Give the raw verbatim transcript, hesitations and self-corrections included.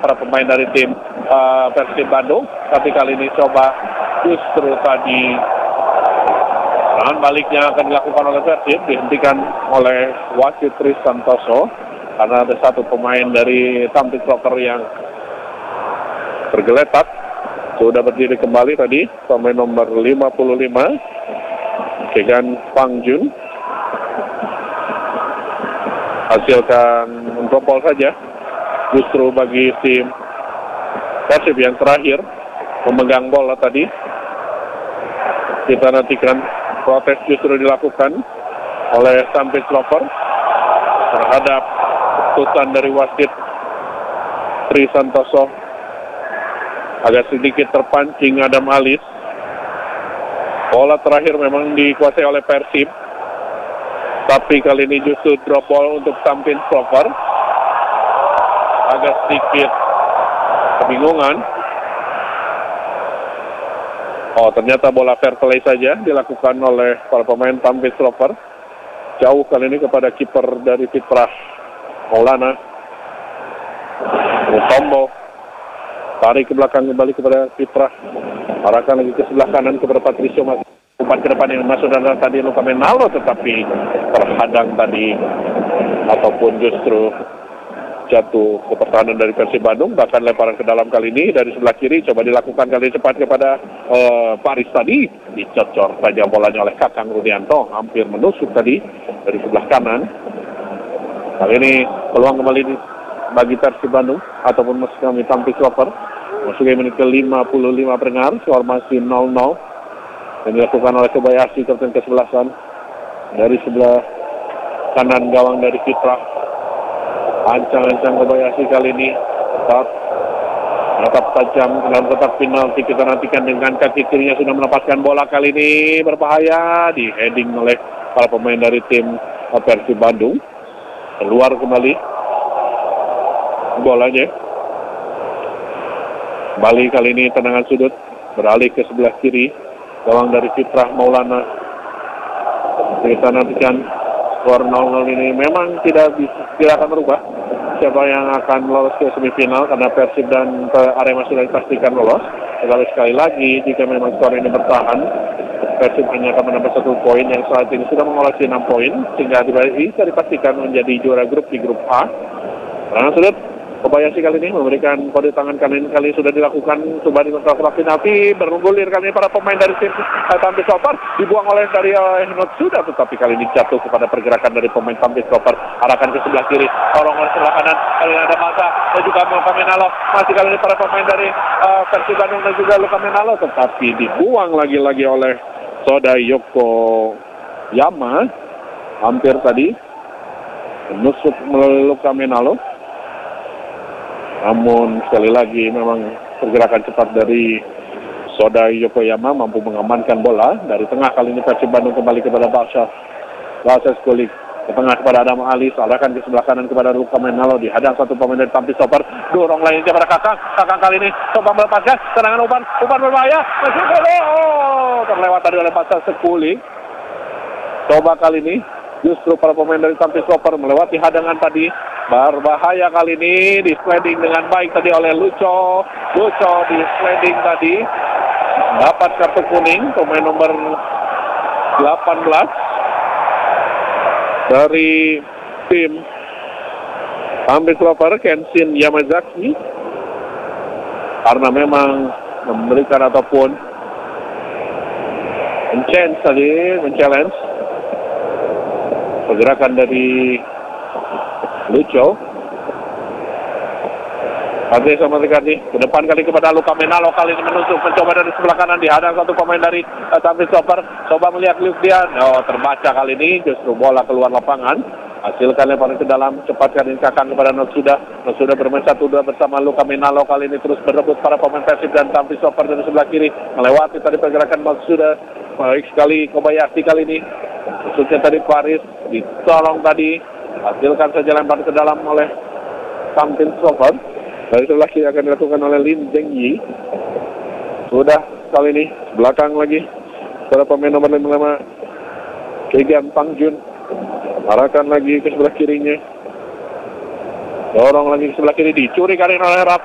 para pemain dari tim uh, Persib Bandung. Tapi kali ini coba justru tadi serangan baliknya akan dilakukan oleh Persib, dihentikan oleh wasit Tris Santoso karena ada satu pemain dari Tampil Soccer yang tergeletak. Sudah berdiri kembali tadi pemain nomor lima puluh lima Kegan Pangjun, hasilkan mentompol saja justru bagi tim Persib yang terakhir memegang bola tadi. Kita nantikan protes justru dilakukan oleh Tampil Soccer terhadap keputusan dari wasit Tri Santoso. Agak sedikit terpancing Adam Alis. Bola terakhir memang dikuasai oleh Persib, tapi kali ini justru drop ball untuk Tampil Soccer. Agak sedikit kebingungan. Oh, ternyata bola fair play saja dilakukan oleh para pemain Tampil Soccer. Jauh kali ini kepada kiper dari Fitrah Maulana Mutombo. Tarik ke belakang kembali kepada Fitrah. Arahkan lagi ke sebelah kanan kepada Patricio. Umpan ke depan yang masuk dan tadi Luka Menalo, tetapi terhadang tadi ataupun justru jatuh ke pertahanan dari Persib Bandung. Bahkan lemparan ke dalam kali ini dari sebelah kiri coba dilakukan kali cepat kepada uh, Paris tadi. Dicocor saja bolanya oleh Kakang Rudianto, hampir menusuk tadi dari sebelah kanan. Kali ini peluang kembali di bagi Persib Bandung ataupun maksud kami Tampil Soccer. Masuk menit ke lima puluh lima pendengar, skor masih nol nol. Dan dilakukan oleh Kobayashi, kapten kesebelasan dari sebelah kanan gawang dari Fitrah. Ancang-ancang Kobayashi kali ini tetap menatap tajam dalam kotak penalti. Kita nantikan dengan kaki kirinya sudah menempatkan bola kali ini berbahaya, di heading oleh para pemain dari tim Persib Bandung. Keluar kembali bolanya. Kembali kali ini tendangan sudut beralih ke sebelah kiri gawang dari Fitrah Maulana. Kita nantikan skor nol nol ini memang tidak bisa, tidak akan berubah siapa yang akan lolos ke semifinal karena Persib dan Arema sudah dipastikan lolos. Tetapi sekali lagi jika memang skor ini bertahan, Persib hanya akan menambah satu poin yang saat ini sudah mengoleksi enam poin sehingga bisa dipastikan menjadi juara grup di grup A. Tendangan sudut Kobayashi kali ini memberikan kode tangan kanan kali sudah dilakukan, coba di kotak penalti, bergulir kali ini para pemain dari tim Tampil Soccer, dibuang oleh dari uh, Notsuda, tetapi kali ini jatuh kepada pergerakan dari pemain Tampil Soccer, arahkan ke sebelah kiri, dorong oleh sebelah kanan, kali ini ada masa, dan juga Luka Menalo, masih kali ini para pemain dari uh, Persib Bandung dan juga Luka Menalo, tetapi dibuang lagi-lagi oleh Soda Yoko Yama, hampir tadi, menusuk melalui Luka Menalo. Namun sekali lagi memang pergerakan cepat dari Soda Yokoyama mampu mengamankan bola dari tengah. Kali ini Persib Bandung kembali kepada Basha Basha Skulik ke tengah kepada Adam Alis, arahkan ke sebelah kanan kepada Luka Menalo, dihadang satu pemain dari Tampil Soccer, dorong lainnya kepada Kakang. Kakang kali ini coba melepaskan serangan umpan, umpan berbahaya, masuk gol, oh, terlewat tadi oleh Basha Skulik. Coba kali ini justru para pemain dari Tampil Soccer melewati hadangan tadi. Berbahaya kali ini, di sliding dengan baik tadi oleh Luco. Luco di sliding tadi dapat kartu kuning, pemain nomor delapan belas dari tim Tampil Soccer, Kenshin Yamazaki, karena memang memberikan ataupun men-challenge tadi, men-challenge pergerakan dari Luco. Nanti sama sekali ke depan kali kepada Luka Menalo, kali ini menusuk, mencoba dari sebelah kanan, dihadang satu pemain dari uh, Tampil Soccer, coba melihat Lufdian, oh terbaca kali ini, justru bola keluar lapangan. Hasilkan lemparan ke dalam, cepat kali Kakang kepada Notsuda. Notsuda bermain satu dua bersama Luka Menalo, kali ini terus berebut para pemain Persib dan Tampil Soccer dari sebelah kiri, melewati tadi pergerakan Notsuda. Baik sekali Kobayashi kali ini, khususnya tadi Paris ditolong tadi. Hasilkan saja lempar ke dalam oleh Tampil Soccer. Dari sebelah kiri akan dilakukan oleh Lin Zhengyi. Sudah kali ini belakang lagi para pemain nomor lima puluh lima Kegan Pangjun. Arahkan lagi ke sebelah kirinya. Dorong lagi ke sebelah kiri, dicuri kali ini oleh Raf